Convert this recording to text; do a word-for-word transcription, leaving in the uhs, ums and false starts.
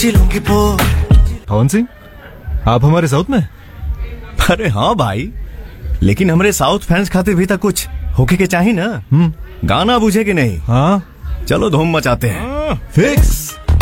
चिलूंगी पो। पवन सिंह, आप हमारे साउथ में? अरे हाँ भाई, लेकिन हमारे साउथ फैंस खाते भी तक कुछ होके के चाहिए ना। गाना बुझे कि नहीं? हाँ, चलो धूम मचाते हैं। फिक्स।